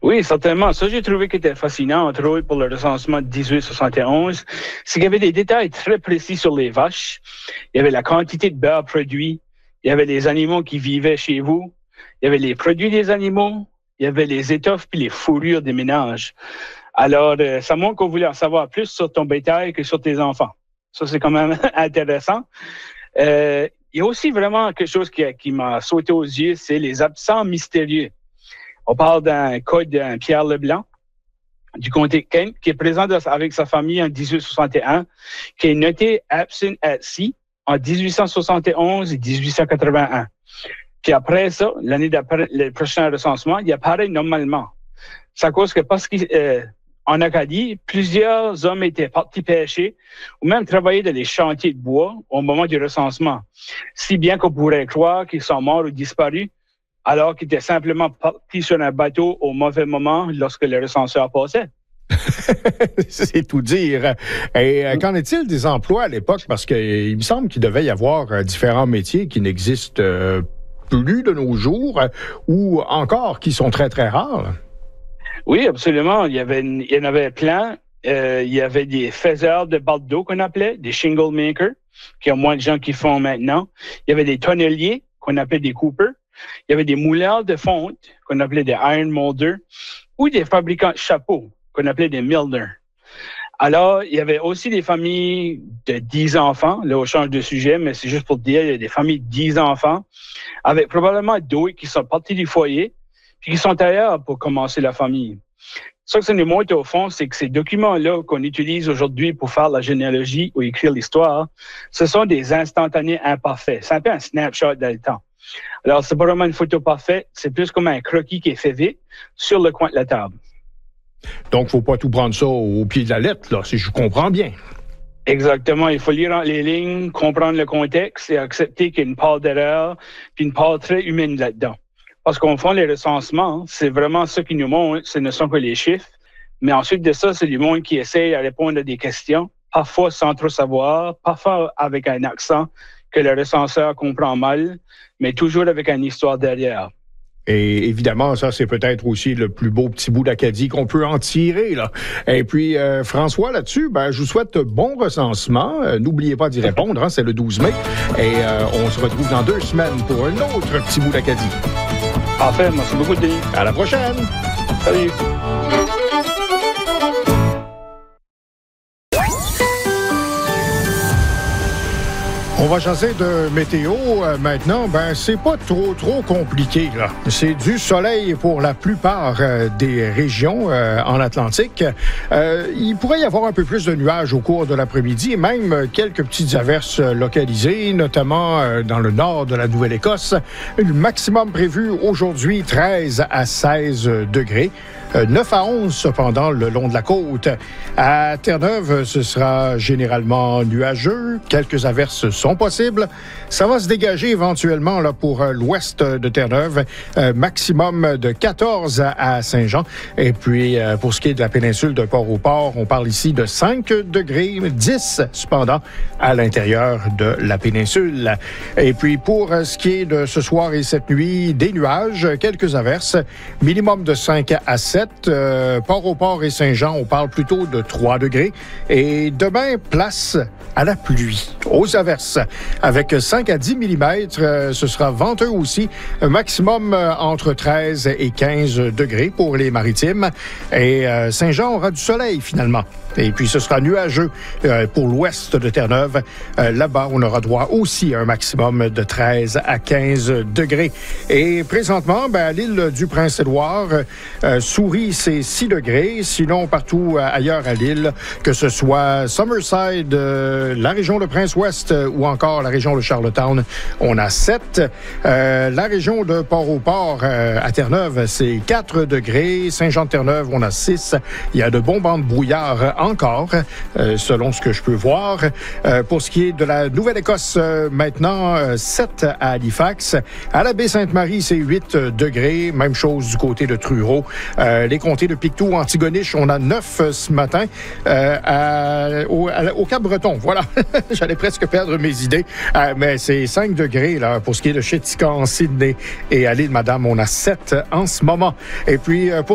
Oui, certainement. Ça, j'ai trouvé qui était fascinant, entre autres, pour le recensement de 1871, c'est qu'il y avait des détails très précis sur les vaches. Il y avait la quantité de beurre produit. Il y avait les animaux qui vivaient chez vous. Il y avait les produits des animaux. Il y avait les étoffes puis les fourrures des ménages. Alors, ça montre qu'on voulait en savoir plus sur ton bétail que sur tes enfants. Ça, c'est quand même intéressant. Il y a aussi vraiment quelque chose qui m'a sauté aux yeux, c'est les absents mystérieux. On parle d'un cas d'un Pierre Leblanc du comté de Kent qui est présent avec sa famille en 1861, qui est noté absent at sea en 1871 et 1881. Puis après ça, l'année d'après, le prochain recensement, il apparaît normalement. C'est à cause que en Acadie, plusieurs hommes étaient partis pêcher ou même travailler dans les chantiers de bois au moment du recensement. Si bien qu'on pourrait croire qu'ils sont morts ou disparus, alors qu'ils étaient simplement partis sur un bateau au mauvais moment lorsque le recenseur passait. C'est tout dire. Et qu'en est-il des emplois à l'époque? Parce qu'il me semble qu'il devait y avoir différents métiers qui n'existent plus de nos jours ou encore qui sont très, très rares. Oui, absolument. Il y en avait plein. Il y avait des faiseurs de balles d'eau qu'on appelait, des shingle makers, qui ont moins de gens qui font maintenant. Il y avait des tonneliers qu'on appelait des coopers. Il y avait des mouleurs de fonte qu'on appelait des iron molders ou des fabricants de chapeaux qu'on appelait des milners. Alors, il y avait aussi des familles de 10 enfants. Là, on change de sujet, mais c'est juste pour dire, il y a des familles de 10 enfants avec probablement d'autres qui sont partis du foyer puis qui sont ailleurs pour commencer la famille. Ce que ça nous montre au fond, c'est que ces documents-là qu'on utilise aujourd'hui pour faire la généalogie ou écrire l'histoire, ce sont des instantanés imparfaits. C'est un peu un snapshot dans le temps. Alors, c'est pas vraiment une photo parfaite, c'est plus comme un croquis qui est fait vite sur le coin de la table. Donc, faut pas tout prendre ça au pied de la lettre, là, si je comprends bien. Exactement. Il faut lire les lignes, comprendre le contexte et accepter qu'il y a une part d'erreur puis une part très humaine là-dedans. Parce qu'au fond, les recensements, c'est vraiment ce qui nous montre, ce ne sont que les chiffres. Mais ensuite de ça, c'est du monde qui essaye à répondre à des questions, parfois sans trop savoir, parfois avec un accent que le recenseur comprend mal, mais toujours avec une histoire derrière. Et évidemment, ça, c'est peut-être aussi le plus beau petit bout d'Acadie qu'on peut en tirer, là. Et puis, François, là-dessus, je vous souhaite bon recensement. N'oubliez pas d'y répondre, c'est le 12 mai. Et on se retrouve dans 2 semaines pour un autre petit bout d'Acadie. Parfait, merci beaucoup, Denis. À la prochaine! Salut! On va jaser de météo maintenant. C'est pas trop compliqué, là. C'est du soleil pour la plupart des régions en Atlantique. Il pourrait y avoir un peu plus de nuages au cours de l'après-midi et même quelques petites averses localisées, notamment dans le nord de la Nouvelle-Écosse. Le maximum prévu aujourd'hui, 13 à 16 degrés. 9 à 11, cependant, le long de la côte. À Terre-Neuve, ce sera généralement nuageux. Quelques averses sont possibles. Ça va se dégager éventuellement là, pour l'ouest de Terre-Neuve. Maximum de 14 à Saint-Jean. Et puis, pour ce qui est de la péninsule de Port-au-Port, on parle ici de 5 degrés, 10 cependant à l'intérieur de la péninsule. Et puis, pour ce qui est de ce soir et cette nuit, des nuages, quelques averses. Minimum de 5 à 7. Port-au-Port et Saint-Jean, on parle plutôt de 3 degrés. Et demain, place à la pluie, aux averses. Avec 5 à 10 mm, ce sera venteux aussi. Maximum entre 13 et 15 degrés pour les maritimes. Et Saint-Jean aura du soleil, finalement. Et puis, ce sera nuageux pour l'ouest de Terre-Neuve. Là-bas, on aura droit aussi à un maximum de 13 à 15 degrés. Et présentement, à l'île du Prince-Édouard, Souris, c'est 6 degrés. Sinon, partout ailleurs à l'île, que ce soit Summerside, la région de Prince-Ouest ou encore la région de Charlottetown, on a 7. La région de Port-au-Port à Terre-Neuve, c'est 4 degrés. Saint-Jean-de-Terre-Neuve, on a 6. Il y a de bons bancs de brouillard encore, selon ce que je peux voir. Pour ce qui est de la Nouvelle-Écosse, maintenant, 7 à Halifax. À la baie Sainte-Marie, c'est 8 degrés. Même chose du côté de Truro. Les comtés de Pictou, Antigonish, on a 9 ce matin. Au Cap-Breton, voilà. J'allais presque perdre mes idées. Mais c'est 5 degrés là, pour ce qui est de Chéticamp, Sydney. Et à l'île Madame, on a 7 en ce moment. Et puis, pour